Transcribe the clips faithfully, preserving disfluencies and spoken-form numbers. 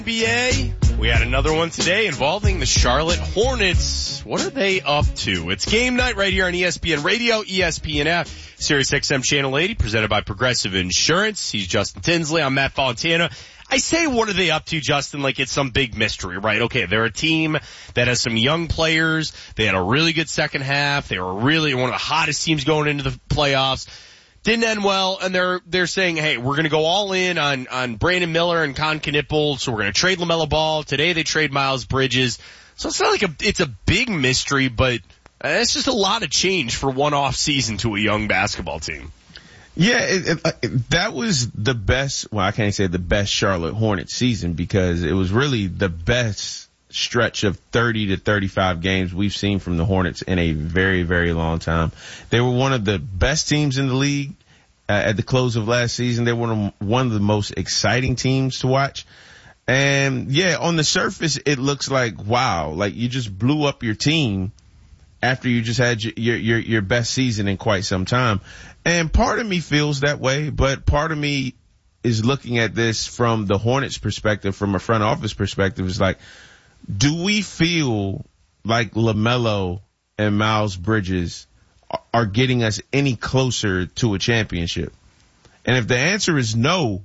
N B A, we had another one today involving the Charlotte Hornets. What are they up to? It's game night right here on E S P N Radio, E S P N app, Sirius X M Channel eighty, presented by Progressive Insurance. He's Justin Tinsley. I'm Matt Fontana. I say what are they up to, Justin, like it's some big mystery, right? Okay, they're a team that has some young players. They had a really good second half. They were really one of the hottest teams going into the playoffs. Didn't end well, and they're they're saying, hey, we're going to go all in on on Brandon Miller and Con Knipple, so we're going to trade LaMelo Ball. Today they trade Miles Bridges. So it's not like a it's a big mystery, but it's just a lot of change for one off season to a young basketball team. Yeah, it, it, it, that was the best. Well, I can't say the best Charlotte Hornets season because it was really the best stretch of thirty to thirty-five games we've seen from the Hornets in a very, very long time. They were one of the best teams in the league uh, at the close of last season. They were one of, one of the most exciting teams to watch. And yeah, on the surface, it looks like, wow, like you just blew up your team after you just had your, your, your best season in quite some time. And part of me feels that way, but part of me is looking at this from the Hornets perspective, from a front office perspective. It's like, do we feel like LaMelo and Miles Bridges are getting us any closer to a championship? And if the answer is no,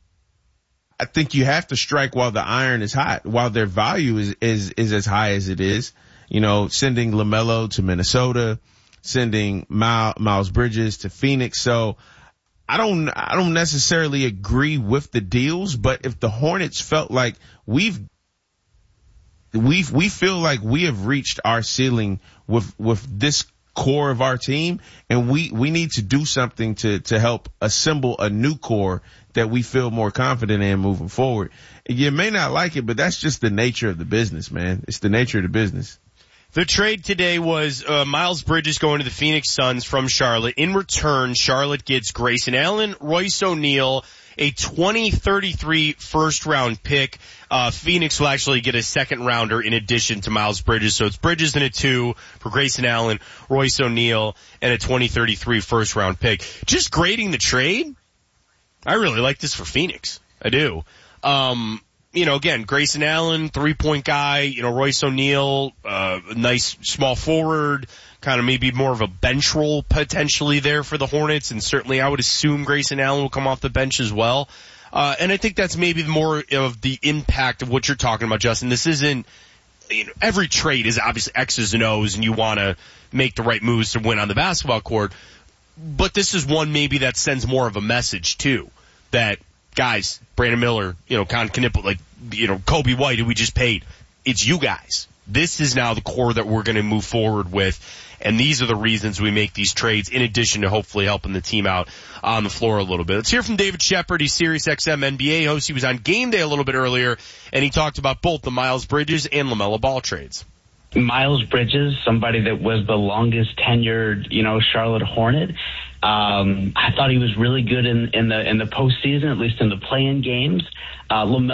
I think you have to strike while the iron is hot, while their value is, is, is as high as it is. You know, sending LaMelo to Minnesota, sending Miles Bridges to Phoenix. So I don't, I don't necessarily agree with the deals, but if the Hornets felt like we've, we we feel like we have reached our ceiling with with this core of our team, and we we need to do something to to help assemble a new core that we feel more confident in moving forward. You may not like it, but that's just the nature of the business, man. It's the nature of the business. The trade today was uh, Miles Bridges going to the Phoenix Suns from Charlotte. In return, Charlotte gets Grayson Allen, Royce O'Neal, a twenty thirty-three first round pick. Uh, Phoenix will actually get a second rounder in addition to Miles Bridges. So it's Bridges and a two for Grayson Allen, Royce O'Neal, and a twenty thirty-three first round pick. Just grading the trade, I really like this for Phoenix. I do. Um, you know, again, Grayson Allen, three point guy, you know, Royce O'Neal, uh, nice small forward, kind of maybe more of a bench role potentially there for the Hornets, and certainly I would assume Grayson Allen will come off the bench as well. Uh, and I think that's maybe more of the impact of what you're talking about, Justin. This isn't, you know, every trade is obviously X's and O's and you want to make the right moves to win on the basketball court. But this is one maybe that sends more of a message too, that guys, Brandon Miller, you know, Con Knipple, like, you know, Kobe White, who we just paid. It's you guys. This is now the core that we're going to move forward with. And these are the reasons we make these trades, in addition to hopefully helping the team out on the floor a little bit. Let's hear from David Shepard. He's Sirius X M N B A host. He was on Game Day a little bit earlier, and he talked about both the Miles Bridges and LaMelo Ball trades. Miles Bridges, somebody that was the longest tenured, you know, Charlotte Hornet. Um, I thought he was really good in, in the in the postseason, at least in the play-in games. Uh, LaMelo